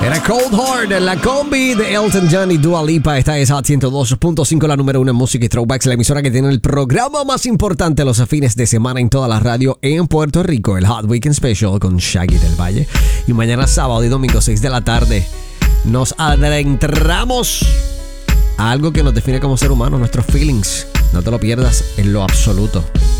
Era Cold Heart, la combi de Elton John y Dua Lipa. Esta es Hot 102.5, la número 1 en música y throwbacks, la emisora que tiene el programa más importante los fines de semana en toda la radio en Puerto Rico, el Hot Weekend Special con Shaggy del Valle. Y mañana sábado y domingo 6 de la tarde nos adentramos a algo que nos define como ser humano, nuestros feelings. No te lo pierdas en lo absoluto.